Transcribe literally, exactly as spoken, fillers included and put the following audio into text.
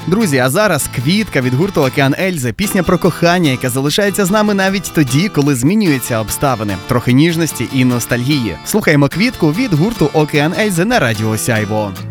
Друзі, а зараз «Квітка» від гурту «Океан Ельзи». Пісня про кохання, яке залишається з нами навіть тоді, коли змінюються обставини. Трохи ніжності і ностальгії. Слухаємо «Квітку» від гурту «Океан Ельзи» на радіо Сяйво.